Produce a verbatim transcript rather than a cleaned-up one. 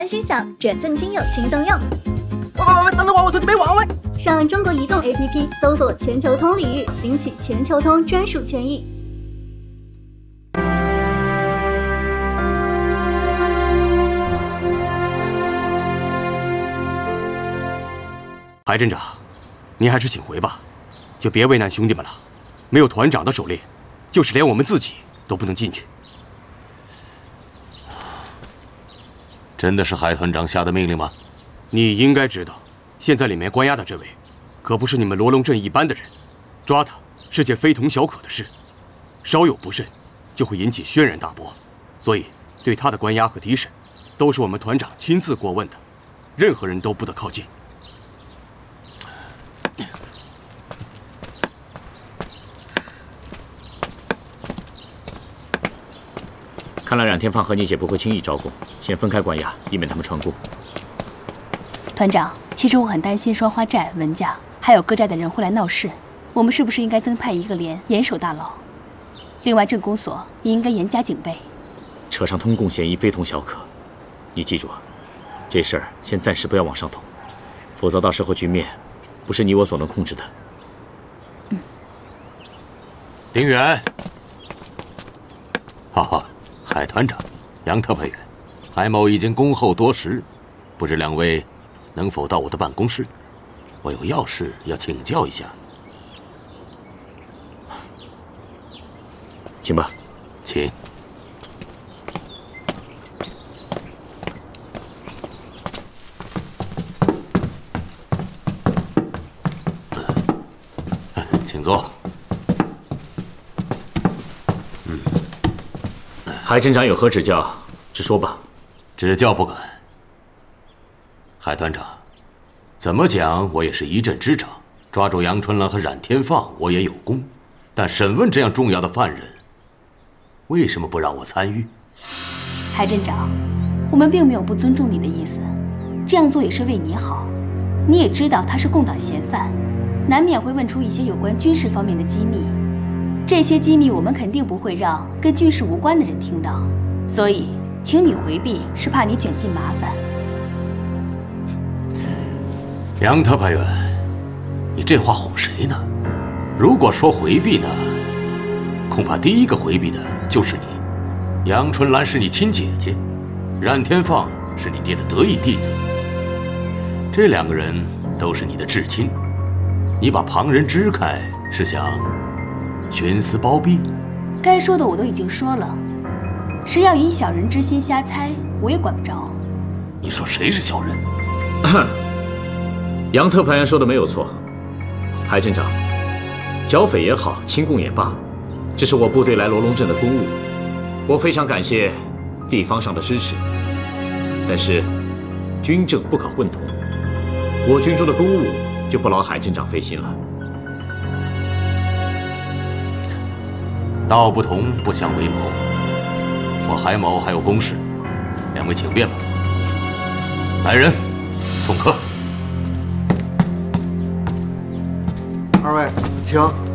心想，转赠精油轻松用。 喂喂喂，等等我，我手机没网喂。 上中国移动 A P P 搜索全球通领域，领取全球通专属权益。 白镇长，您还是请回吧，就别为难兄弟们了。没有团长的狩猎，就是连我们自己都不能进去。 真的是海团长下的命令吗？ 你应该知道，现在里面关押的这位，可不是你们罗龙镇一般的人，抓他是件非同小可的事，稍有不慎，就会引起轩然大波。所以，对他的关押和提审，都是我们团长亲自过问的，任何人都不得靠近。 看来冉天放和聂姐不会轻易招供，先分开关押，以免他们串供。 团长，其实我很担心双花寨、文家还有各寨的人会来闹事，我们是不是应该增派一个连严守大牢？另外，镇公所也应该严加警备。 扯上通共嫌疑非同小可，你记住啊，这事儿先暂时不要往上捅，否则到时候局面不是你我所能控制的。 嗯。 丁原，哈哈。海团长，杨特派员，海某已经恭候多时，不知两位能否到我的办公室？我有要事要请教一下。 请吧， 请。请坐。 海镇长有何指教，直说吧。 指教不敢。海团长，怎么讲我也是一镇之长，抓住杨春兰和冉天放我也有功，但审问这样重要的犯人，为什么不让我参与？ 海镇长，我们并没有不尊重你的意思，这样做也是为你好。你也知道他是共党嫌犯，难免会问出一些有关军事方面的机密。这些机密我们肯定不会让跟军事无关的人听到，所以请你回避是怕你卷进麻烦。 杨特派员，你这话哄谁呢？如果说回避呢，恐怕第一个回避的就是你。杨春兰是你亲姐姐，冉天放是你爹的得意弟子，这两个人都是你的至亲，你把旁人支开，是想徇私包庇？ 该说的我都已经说了，谁要以小人之心瞎猜，我也管不着。 你说谁是小人？ 杨特派员说的没有错，海镇长，剿匪也好，清共也罢，这是我部队来罗龙镇的公务，我非常感谢地方上的支持。但是，军政不可混同，我军中的公务就不劳海镇长费心了。 道不同，不相为谋。我海某还有公事，两位请便吧。来人，送客。 二位，请。